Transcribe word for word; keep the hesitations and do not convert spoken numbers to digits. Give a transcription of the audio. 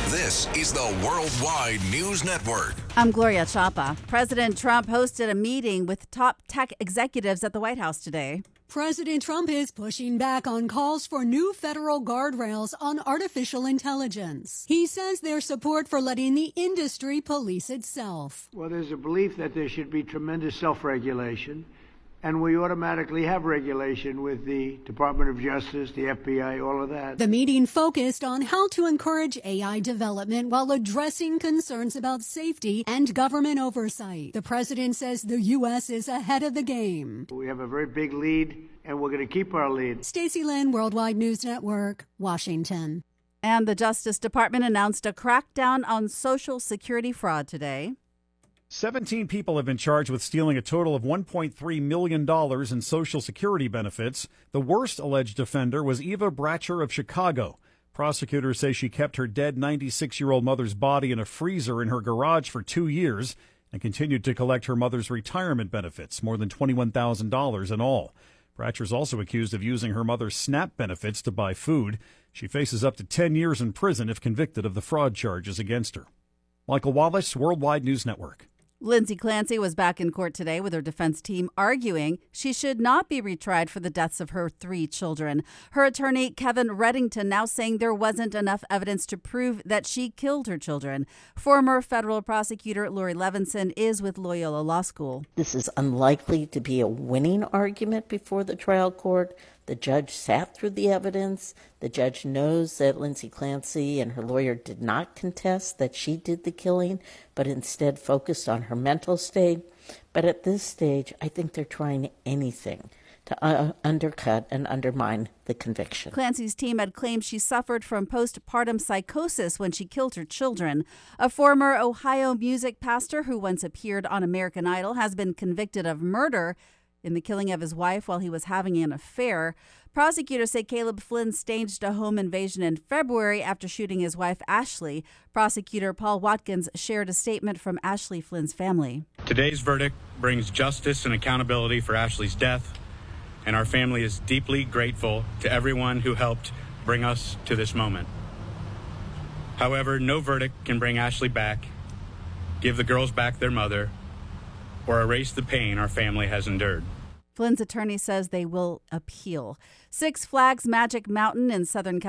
This is the Worldwide News Network. I'm Gloria Chapa. President Trump hosted a meeting with top tech executives at the White House today. President Trump is pushing back on calls for new federal guardrails on artificial intelligence. He says there's support for letting the industry police itself. Well, there's a belief that there should be tremendous self-regulation, and we automatically have regulation with the Department of Justice, the F B I, all of that. The meeting focused on how to encourage A I development while addressing concerns about safety and government oversight. The president says the U S is ahead of the game. We have a very big lead, and we're going to keep our lead. Stacey Lynn, Worldwide News Network, Washington. And the Justice Department announced a crackdown on Social Security fraud today. seventeen people have been charged with stealing a total of one point three million dollars in Social Security benefits. The worst alleged offender was Eva Bratcher of Chicago. Prosecutors say she kept her dead ninety-six-year-old mother's body in a freezer in her garage for two years and continued to collect her mother's retirement benefits, more than twenty-one thousand dollars in all. Bratcher's also accused of using her mother's SNAP benefits to buy food. She faces up to ten years in prison if convicted of the fraud charges against her. Michael Wallace, Worldwide News Network. Lindsay Clancy was back in court today with her defense team arguing she should not be retried for the deaths of her three children. Her attorney, Kevin Reddington, now saying there wasn't enough evidence to prove that she killed her children. Former federal prosecutor Lori Levinson is with Loyola Law School. This is unlikely to be a winning argument before the trial court. The judge sat through the evidence. The judge knows that Lindsay Clancy and her lawyer did not contest that she did the killing, but instead focused on her mental state. But at this stage, I think they're trying anything to uh, undercut and undermine the conviction. Clancy's team had claimed she suffered from postpartum psychosis when she killed her children. A former Ohio music pastor who once appeared on American Idol has been convicted of murder in the killing of his wife while he was having an affair. Prosecutors say Caleb Flynn staged a home invasion in February after shooting his wife, Ashley. Prosecutor Paul Watkins shared a statement from Ashley Flynn's family. Today's verdict brings justice and accountability for Ashley's death, and our family is deeply grateful to everyone who helped bring us to this moment. However, no verdict can bring Ashley back, give the girls back their mother, or erase the pain our family has endured. Flynn's attorney says they will appeal. Six Flags Magic Mountain in Southern California